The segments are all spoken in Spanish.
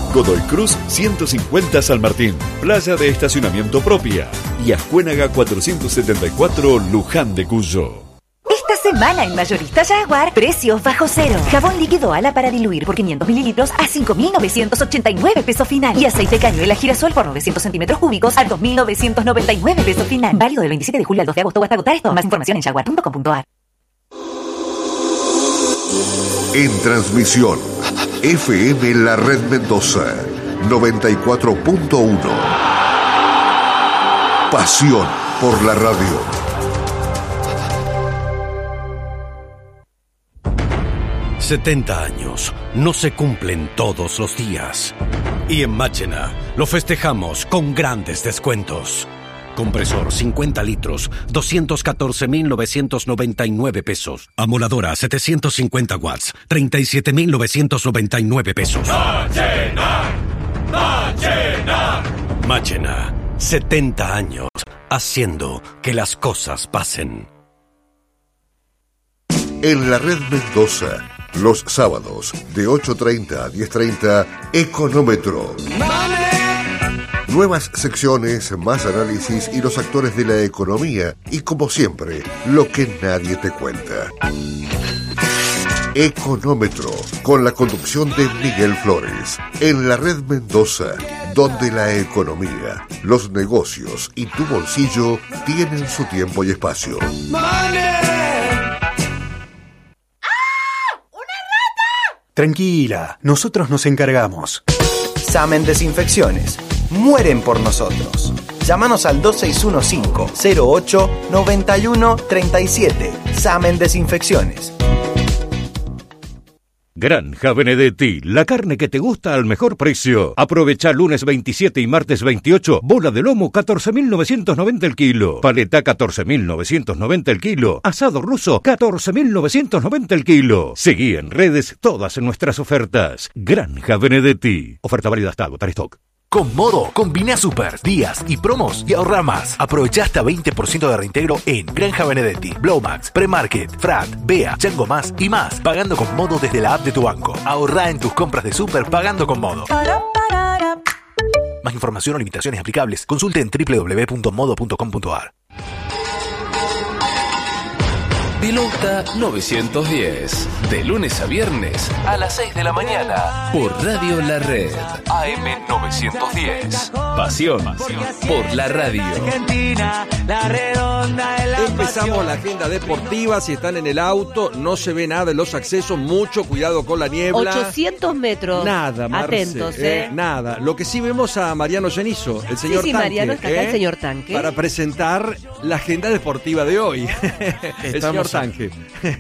Godoy Cruz 150 San Martín, playa de estacionamiento propia. Y Ascuénaga 474 Luján de Cuyo. Esta semana en Mayorista Jaguar, precios bajo cero. Jabón líquido Ala para diluir por 500 mililitros a 5.989 pesos final. Y aceite cañuela girasol por 900 centímetros cúbicos a 2.999 pesos final. Válido del 27 de julio al 2 de agosto o hasta agotar esto. Más información en jaguar.com.ar. En transmisión, FM La Red Mendoza, 94.1. Pasión por la radio. 70 años no se cumplen todos los días. Y en Máchena lo festejamos con grandes descuentos. Compresor 50 litros, 214.999 pesos. Amoladora 750 watts, 37.999 pesos. ¡Máchena! ¡Máchena! Máchena, 70 años haciendo que las cosas pasen. En la Red Mendoza, los sábados de 8:30 a 10:30, Económetro. Nuevas secciones, más análisis y los actores de la economía. Y como siempre, lo que nadie te cuenta. Económetro, con la conducción de Miguel Flores. En la Red Mendoza, donde la economía, los negocios y tu bolsillo tienen su tiempo y espacio. Tranquila, nosotros nos encargamos. Samen Desinfecciones. Mueren por nosotros. Llámanos al 2615-08-9137. Samen Desinfecciones. Granja Benedetti, la carne que te gusta al mejor precio. Aprovecha lunes 27 y martes 28, bola de lomo 14.990 el kilo, paleta 14.990 el kilo, asado ruso 14.990 el kilo. Seguí en redes todas nuestras ofertas. Granja Benedetti. Oferta válida hasta agotar stock. Con Modo, combina super, días y promos y ahorra más. Aprovecha hasta 20% de reintegro en Granja Benedetti, Blowmax, Premarket, Frat, Bea, Chango Más y más. Pagando con Modo desde la app de tu banco. Ahorra en tus compras de super pagando con Modo. Más información o limitaciones aplicables, consulte en www.modo.com.ar. Pilota 910, de lunes a viernes a las 6 de la mañana, por Radio La Red, AM 910. Pasión por la radio. Empezamos la agenda deportiva. Si están en el auto, no se ve nada en los accesos. Mucho cuidado con la niebla. 800 metros. Nada, Marce, atentos, nada. Lo que sí vemos a Mariano Genizo, el señor Tanque. Mariano está acá, el señor Tanque. Para presentar la agenda deportiva de hoy. El señor Tanque.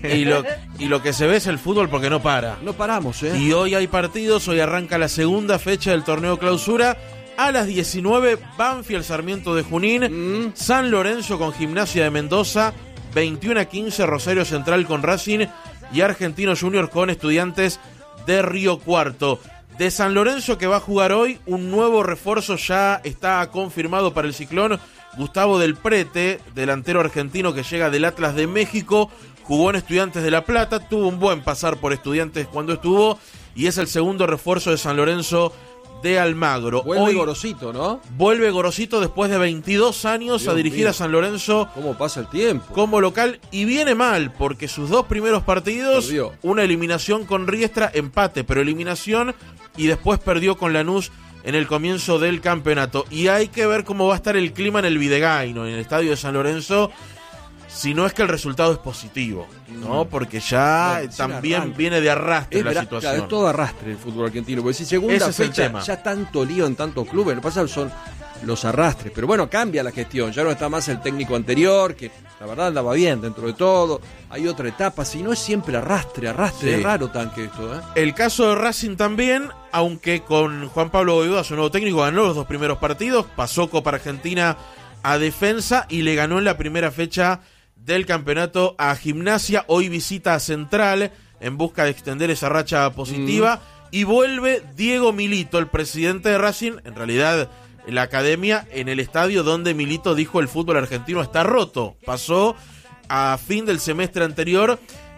Y lo que se ve es el fútbol porque no para. No paramos, Y hoy hay partidos. Hoy arranca la segunda fecha del torneo clausura. A las 19, Banfield Sarmiento de Junín, San Lorenzo con Gimnasia de Mendoza, 21-15 Rosario Central con Racing y Argentino Juniors con Estudiantes de Río Cuarto. De San Lorenzo, que va a jugar hoy, un nuevo refuerzo ya está confirmado para el Ciclón. Gustavo Del Prete, delantero argentino que llega del Atlas de México, jugó en Estudiantes de La Plata, tuvo un buen pasar por Estudiantes cuando estuvo y es el segundo refuerzo de San Lorenzo de Almagro. Vuelve hoy Gorosito, ¿no? Vuelve Gorosito después de 22 años Dios a dirigir mío. a San Lorenzo. ¿Cómo pasa el tiempo? Como local, y viene mal, porque sus dos primeros partidos, Perdió. una eliminación con Riestra, empate, pero eliminación, y después perdió con Lanús en el comienzo del campeonato. Y hay que ver cómo va a estar el clima en el Videgaino, en el estadio de San Lorenzo, si no es que el resultado es positivo, ¿no? Porque ya también viene de arrastre la situación. Claro, es todo arrastre el fútbol argentino. Porque si segunda Ese es el fecha, tema. ya tanto lío en tantos clubes, lo que pasa son los arrastres. Pero bueno, cambia la gestión. Ya no está más el técnico anterior, que la verdad andaba bien dentro de todo. Hay otra etapa. Si no es siempre arrastre. Sí. Es raro, Tanque, esto, ¿eh? El caso de Racing también, aunque con Juan Pablo Boivoda, su nuevo técnico, ganó los dos primeros partidos, pasó Copa Argentina a Defensa y le ganó en la primera fecha del campeonato a Gimnasia. Hoy visita a Central en busca de extender esa racha positiva y vuelve Diego Milito, el presidente de Racing, en realidad en la academia, en el estadio donde Milito dijo el fútbol argentino está roto. Pasó a fin del semestre anterior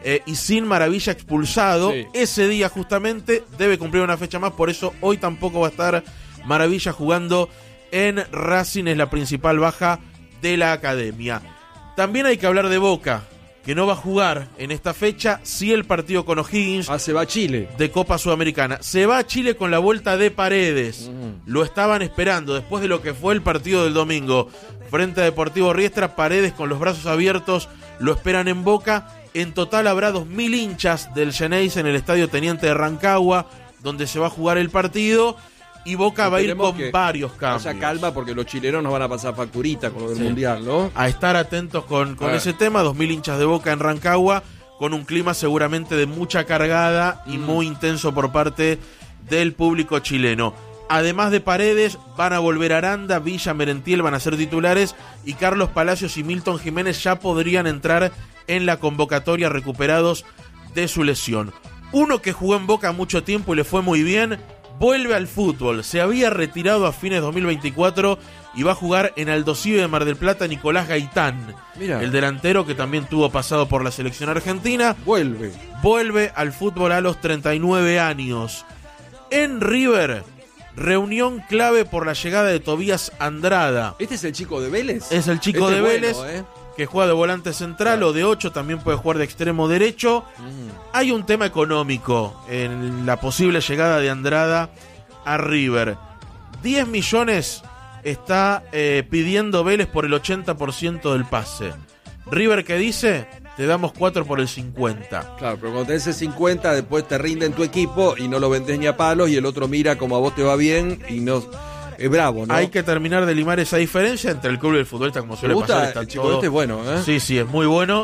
y sin Maravilla expulsado. Sí. Ese día justamente debe cumplir una fecha más, por eso hoy tampoco va a estar Maravilla jugando en Racing, es la principal baja de la academia. También hay que hablar de Boca, que no va a jugar en esta fecha, sí el partido con O'Higgins. Se va a Chile. De Copa Sudamericana. Se va a Chile con la vuelta de Paredes. Lo estaban esperando después de lo que fue el partido del domingo. Frente a Deportivo Riestra, Paredes con los brazos abiertos lo esperan en Boca. En total habrá 2.000 hinchas del Xeneize en el Estadio Teniente de Rancagua, donde se va a jugar el partido. Y Boca va a ir con varios cambios. Haya calma porque los chilenos nos van a pasar facturita con lo del Mundial, ¿no? A estar atentos con ese tema. 2.000 hinchas de Boca en Rancagua, con un clima seguramente de mucha cargada y muy intenso por parte del público chileno. Además de Paredes, van a volver Aranda, Villa, Merentiel van a ser titulares y Carlos Palacios y Milton Jiménez ya podrían entrar en la convocatoria recuperados de su lesión. Uno que jugó en Boca mucho tiempo y le fue muy bien, vuelve al fútbol. Se había retirado a fines de 2024 y va a jugar en Aldo Civi de Mar del Plata Nicolás Gaitán. Mirá. El delantero que también tuvo pasado por la selección argentina. Vuelve al fútbol a los 39 años. En River, reunión clave por la llegada de Tobías Andrada. ¿Este es el chico de Vélez? Es el chico Este de Vélez, bueno, que juega de volante central o de 8, también puede jugar de extremo derecho. Hay un tema económico en la posible llegada de Andrada a River. 10 millones está pidiendo Vélez por el 80% del pase. River, ¿qué dice? Te damos 4 por el 50. Claro, pero cuando tenés el 50, después te rinde en tu equipo y no lo vendés ni a palos y el otro mira como a vos te va bien y no... Es bravo, ¿no? Hay que terminar de limar esa diferencia entre el club y el futbolista, como suele pasar. El chico este es bueno, ¿eh? Sí, es muy bueno.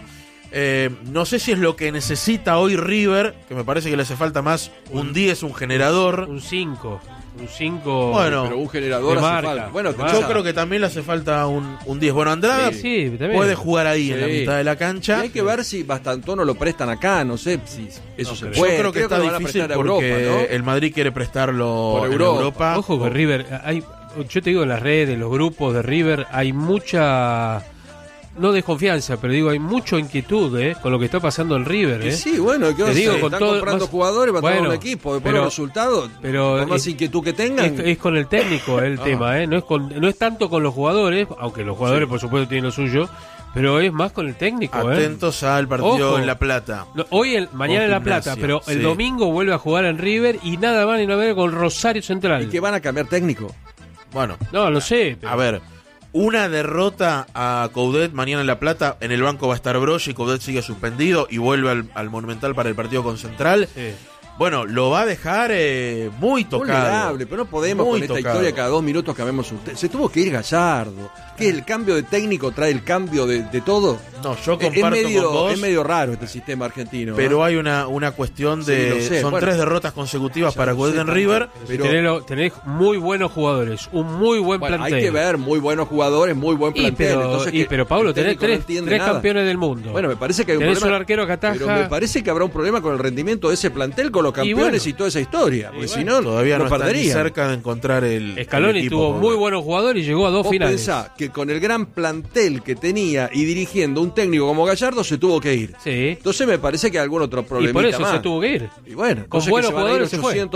No sé si es lo que necesita hoy River, que me parece que le hace falta más un 10, un generador. Un 5. Un 5. Bueno, pero un generador hace falta. Bueno, yo creo que también le hace falta un 10. Bueno, Andrada puede jugar ahí en la mitad de la cancha. Y hay que ver si Bastantuono lo prestan acá, no sé si eso se puede. Yo creo que está difícil porque Europa, ¿no? El Madrid quiere prestarlo por Europa. Ojo que River, yo te digo, en las redes, en los grupos de River, hay mucha... No desconfianza, pero digo, hay mucha inquietud con lo que está pasando en River. Sí, bueno, te digo, con están todo, comprando jugadores para todo el equipo, después los resultados, por más inquietud que tengan. Es con el técnico el tema, no es tanto con los jugadores, aunque los jugadores por supuesto tienen lo suyo, pero es más con el técnico. Atentos al partido. Ojo. En La Plata. Mañana en La Plata, pero el domingo vuelve a jugar en River y nada más ni nada menos con Rosario Central. ¿Y que van a cambiar técnico? Bueno. No, lo sé. Pero... A ver... Una derrota a Coudet mañana en La Plata. En el banco va a estar Broche y Coudet sigue suspendido y vuelve al Monumental para el partido con Central. Sí. Bueno, lo va a dejar muy tocado. Vulnerable, pero no podemos con esta historia cada 2 minutos cambiamos usted. Se tuvo que ir Gallardo. ¿Qué? ¿El cambio de técnico trae el cambio de todo? No, yo comparto con vos. Es medio raro este sistema argentino. Pero hay una cuestión de... Son 3 derrotas consecutivas para Coudet en River. Pero tenés muy buenos jugadores, un muy buen plantel. Hay que ver, muy buenos jugadores, muy buen plantel. Pero Pablo, tenés 3 campeones del mundo. Bueno, me parece que hay un problema. Tenés un arquero que ataja. Pero me parece que habrá un problema con el rendimiento de ese plantel, con los campeones y toda esa historia. Porque si no, todavía no perdería. Está ni cerca de encontrar el Scaloni equipo, tuvo muy buenos jugadores y llegó a 2 finales. Pensá que con el gran plantel que tenía y dirigiendo un técnico como Gallardo se tuvo que ir. Sí. Entonces me parece que hay algún otro problema. Y por eso se tuvo que ir. Y bueno, con buenos jugadores se fue.